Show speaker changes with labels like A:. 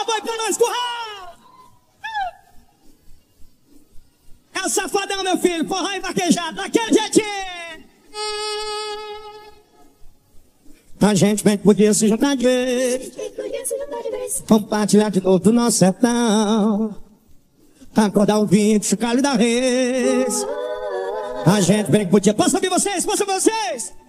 A: vai pra nós, curral! É o safadão, meu filho, forró e vaquejado, daquele jeitinho! A gente bem podia se juntar de vez, compartilhar de novo do nosso sertão, acordar o vinho, chocalho da reis. A gente bem podia... Posso ouvir vocês? Posso ouvir vocês?